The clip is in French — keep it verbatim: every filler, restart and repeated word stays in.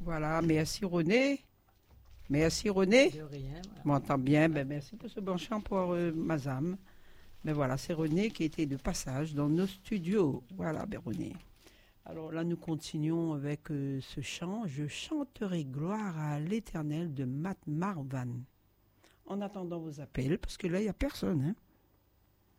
Voilà, merci René. Merci René. De rien. Je m'entends bien. Ben, merci pour ce bon chant pour euh, Mazam. Ben voilà, c'est René qui était de passage dans nos studios. Voilà, ben René. Alors là, nous continuons avec euh, ce chant. Je chanterai gloire à l'Éternel de Matt Marvan. En attendant vos appels, parce que là, il n'y a personne. Hein.